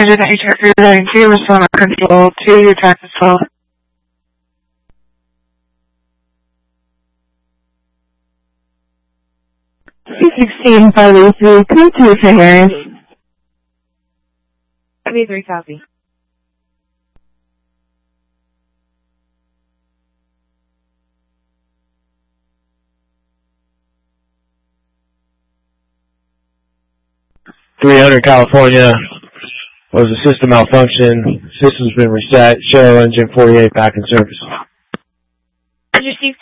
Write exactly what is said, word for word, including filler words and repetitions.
Roger that, you check your nine two, respond to control two, your track is twelve. two sixteen, five oh three, code two for Harris. five oh three, copy. three hundred California was a system malfunction. System's been reset. Show engine forty-eight back in service. Roger, Steve